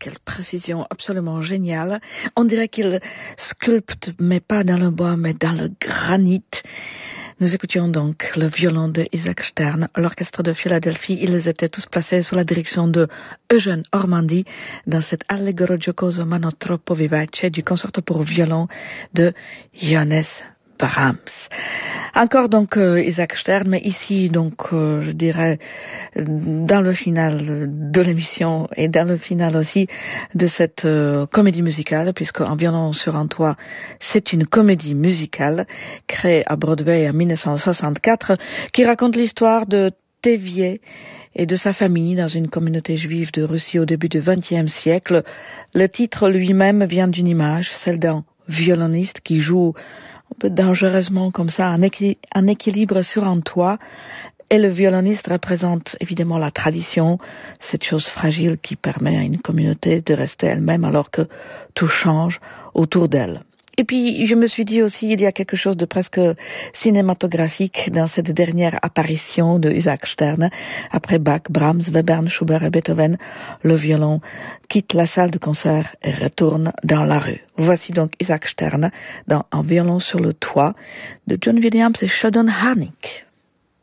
quelle précision absolument géniale. On dirait qu'il sculpte, mais pas dans le bois, mais dans le granit. Nous écoutions donc le violon de Isaac Stern, l'orchestre de Philadelphie. Ils étaient tous placés sous la direction de Eugène Ormandy dans cet Allegro giocoso ma non troppo vivace du concerto pour violon de Johannes Brahms. Encore donc Isaac Stern, mais ici donc je dirais dans le final de l'émission et dans le final aussi de cette comédie musicale, puisque En violon sur un toit, c'est une comédie musicale créée à Broadway en 1964 qui raconte l'histoire de Tevye et de sa famille dans une communauté juive de Russie au début du XXe siècle. Le titre lui-même vient d'une image, celle d'un violoniste qui joue un peu dangereusement comme ça, un équilibre sur un toit. Et le violoniste représente évidemment la tradition, cette chose fragile qui permet à une communauté de rester elle-même alors que tout change autour d'elle. Et puis, je me suis dit aussi, il y a quelque chose de presque cinématographique dans cette dernière apparition de Isaac Stern. Après Bach, Brahms, Webern, Schubert et Beethoven, le violon quitte la salle de concert et retourne dans la rue. Voici donc Isaac Stern dans Un violon sur le toit de John Williams et Sheldon Harnick.